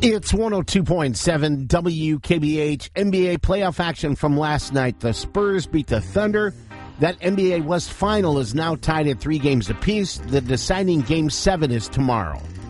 It's 102.7 WKBH. NBA playoff action from last night. The Spurs beat the Thunder. That NBA West final is now tied at 3 games apiece. The deciding Game 7 is tomorrow.